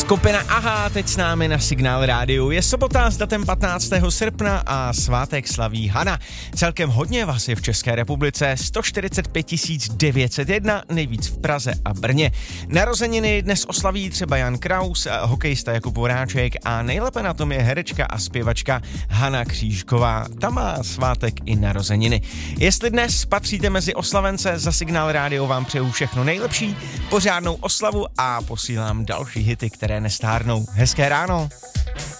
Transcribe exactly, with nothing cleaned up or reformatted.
Skupina Aha teď s námi na Signál rádiu. Je sobota s datem patnáctého srpna a svátek slaví Hana. Celkem hodně vás je v České republice, sto čtyřicet pět tisíc devět set jedna, nejvíc v Praze a Brně. Narozeniny dnes oslaví třeba Jan Kraus, hokejista Jakub Voráček a nejlépe na tom je herečka a zpěvačka Hana Křížková. Ta má svátek i narozeniny. Jestli dnes patříte mezi oslavence, za Signál rádio vám přeju všechno nejlepší, pořádnou oslavu a posílám další hity, které nestárnou. Hezké ráno.